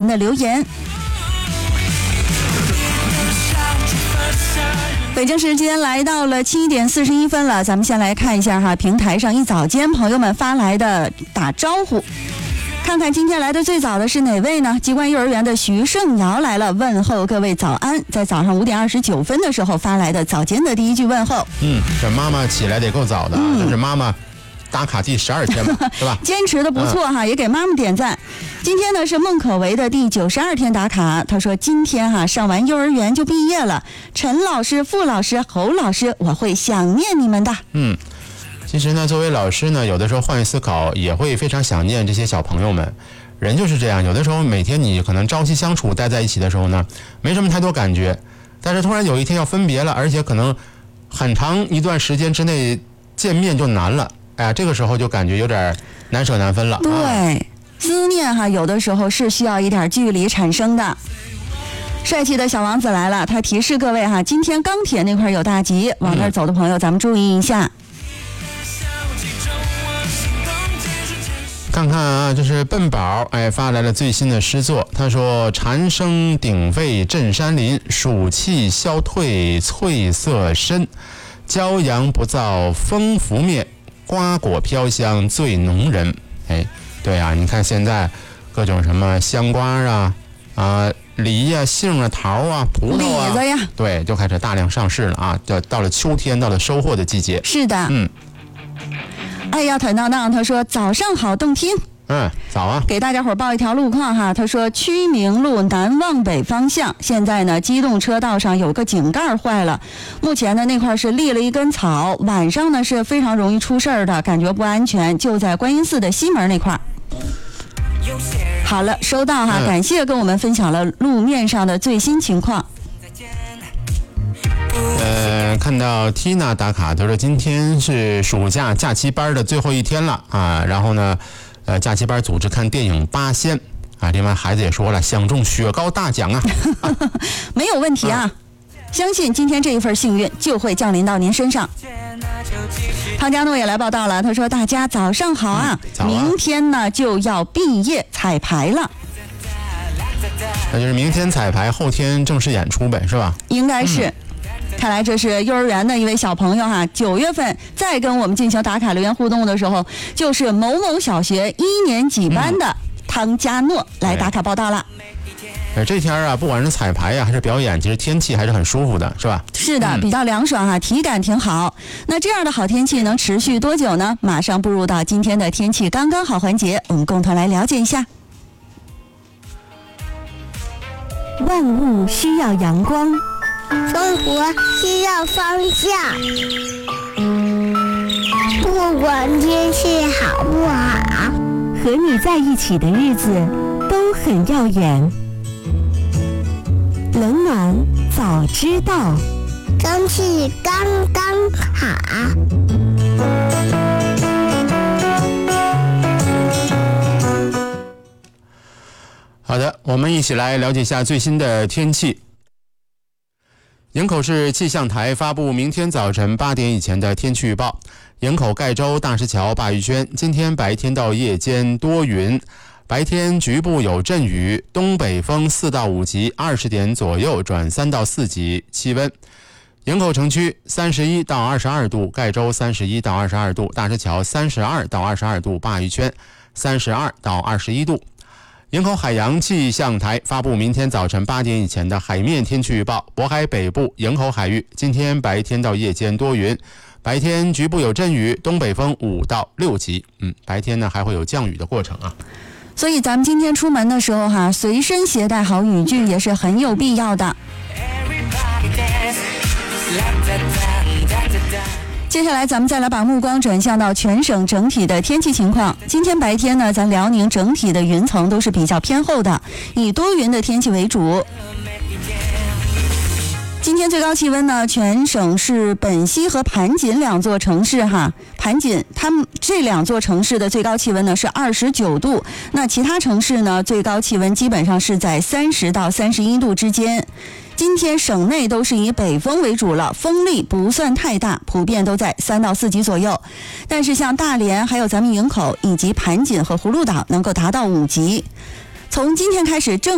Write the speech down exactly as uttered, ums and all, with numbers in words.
的留言。北京时间来到了七点四十一分了，咱们先来看一下哈，平台上一早间朋友们发来的打招呼。看看今天来的最早的是哪位呢？机关幼儿园的徐胜瑶来了，问候各位早安，在早上五点二十九分的时候发来的早间的第一句问候。 嗯，这妈妈起来得够早的，嗯、这是妈妈打卡第十二天嘛，是吧？ 坚持的不错哈、嗯，也给妈妈点赞。今天呢是孟可为的第九十二天打卡，他说今天哈、啊、上完幼儿园就毕业了，陈老师、傅老师、侯老师，我会想念你们的。 嗯。其实呢，作为老师呢，有的时候换位思考，也会非常想念这些小朋友们。人就是这样，有的时候每天你可能朝夕相处待在一起的时候呢，没什么太多感觉，但是突然有一天要分别了，而且可能很长一段时间之内见面就难了，哎呀，这个时候就感觉有点难舍难分了。 对，啊、思念哈，有的时候是需要一点距离产生的。帅气的小王子来了，他提示各位哈，今天钢铁那块有大吉，往那儿走的朋友，咱们注意一下。 看看啊，这是笨宝哎发来了最新的诗作。他说：“蝉声鼎沸震山林，暑气消退翠色深。骄阳不燥风拂面，瓜果飘香最浓人。”哎，对啊，你看现在各种什么香瓜啊、啊梨呀、啊、杏啊、桃啊、葡萄啊， 李子呀， 对，就开始大量上市了啊！到到了秋天，到了收获的季节。 是的， 嗯。 哎呀，坦荡荡，他说早上好，动听。 嗯，早啊！ 给大家伙报一条路况哈，他说曲明路南往北方向，现在呢机动车道上有个井盖坏了，目前呢那块是立了一根草，晚上呢是非常容易出事儿的，感觉不安全，就在观音寺的西门那块。好了，收到哈， 嗯、 感谢跟我们分享了路面上的最新情况。 呃，看到 Tina 打卡，她说今天是暑假假期班的最后一天了啊，然后呢，呃，假期班组织看电影《八仙》啊，另外孩子也说了，想中雪糕大奖啊， 没有问题啊，啊相信今天这一份幸运就会降临到您身上。汤加诺也来报道了，他说大家早上好啊，嗯、早啊明天呢就要毕业彩排了。 那就是明天彩排，后天正式演出呗，是吧？ 应该是。嗯看来这是幼儿园的一位小朋友哈，九月份再跟我们进行打卡留言互动的时候，就是某某小学一年级班的汤加诺来打卡报道了。 呃、嗯，这天啊，不管是彩排呀、啊、还是表演，其实天气还是很舒服的，是吧？ 是的，比较凉爽哈，体感挺好。那这样的好天气能持续多久呢？马上步入到今天的天气刚刚好环节，我们共同来了解一下。 万物需要阳光。 生活需要方向，不管天气好不好， 和你在一起的日子都很耀眼。冷暖早知道， 天气刚刚好。 好的，我们一起来了解一下最新的天气。营口市气象台发布明天早晨八点以前的天气预报。营口盖州大石桥鲅鱼圈今天白天到夜间多云，白天局部有阵雨，东北风四到五级，二十点左右转三到四级。气温：营口城区三十一到二十二度，盖州三十一到二十二度，大石桥三十二到二十二度，鲅鱼圈三十二到二十一度。营口海洋气象台发布明天早晨八点以前的海面天气预报。渤海北部营口海域今天白天到夜间多云，白天局部有阵雨，东北风五到六级。嗯，白天呢还会有降雨的过程啊。 所以咱们今天出门的时候哈，随身携带好雨具也是很有必要的。接下来咱们再来把目光转向到全省整体的天气情况。今天白天呢，咱辽宁整体的云层都是比较偏厚的，以多云的天气为主。今天最高气温呢，全省是本溪和盘锦两座城市哈，盘锦他们这两座城市的最高气温呢是二十九度，那其他城市呢最高气温基本上是在三十到三十一度之间。今天省内都是以北风为主了，风力不算太大，普遍都在三到四级左右。但是像大连、还有咱们营口以及盘锦和葫芦岛能够达到五级。从今天开始正